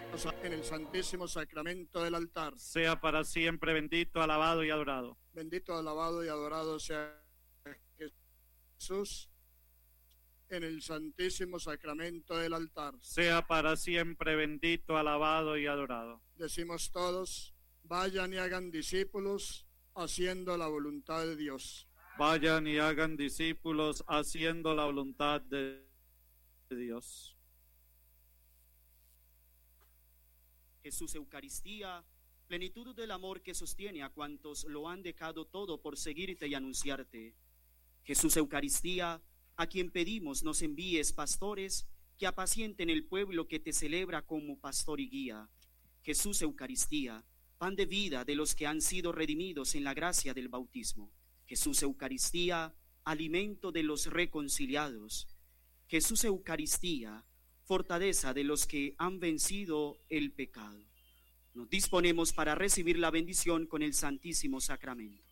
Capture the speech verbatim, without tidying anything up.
en el santísimo sacramento del altar. Sea para siempre bendito, alabado y adorado. Bendito, alabado y adorado sea Jesús en el santísimo sacramento del altar. Sea para siempre bendito, alabado y adorado. Decimos todos, vayan y hagan discípulos haciendo la voluntad de Dios. Vayan y hagan discípulos haciendo la voluntad de Dios. Jesús Eucaristía, plenitud del amor que sostiene a cuantos lo han dejado todo por seguirte y anunciarte. Jesús Eucaristía, a quien pedimos nos envíes pastores que apacienten el pueblo que te celebra como pastor y guía. Jesús Eucaristía, pan de vida de los que han sido redimidos en la gracia del bautismo. Jesús Eucaristía, alimento de los reconciliados. Jesús Eucaristía, fortaleza de los que han vencido el pecado. Nos disponemos para recibir la bendición con el Santísimo Sacramento.